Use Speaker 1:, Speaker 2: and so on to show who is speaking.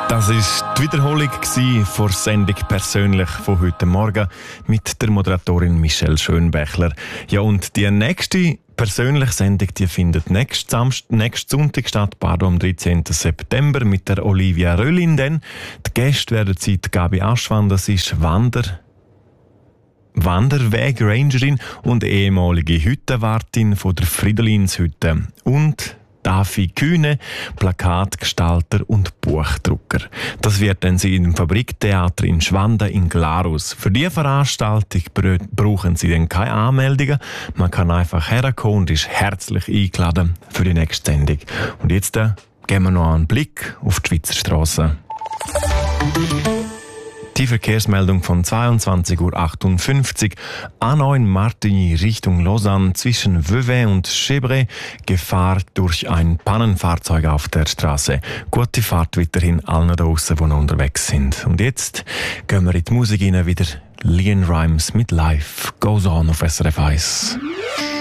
Speaker 1: Das war die Wiederholung von der Sendung «Persönlich» von heute Morgen mit der Moderatorin Michelle Schönbächler. Ja, und die nächste persönliche Sendung die findet nächsten Sonntag statt, am 13. September mit der Olivia Röllin. Denn die Gäste werden die Gabi Aschwand, das ist Wanderweg-Rangerin und ehemalige Hüttenwartin von der Friedlinshütte. Und Davi Kühne, Plakatgestalter und Buchdrucker. Das wird dann sie im Fabriktheater in Schwanden in Glarus. Für diese Veranstaltung brauchen sie dann keine Anmeldungen. Man kann einfach herkommen und ist herzlich eingeladen für die nächste Sendung. Und jetzt geben wir noch einen Blick auf die Schweizer Strassen. Die Verkehrsmeldung von 22:58 Uhr. A9 Martigny Richtung Lausanne zwischen Vevey und Chebret. Gefahr durch ein Pannenfahrzeug auf der Straße. Gute Fahrt weiterhin allen draussen, die noch unterwegs sind. Und jetzt gehen wir in die Musik rein, wieder Leon Rimes mit Life Goes On auf SRF 1.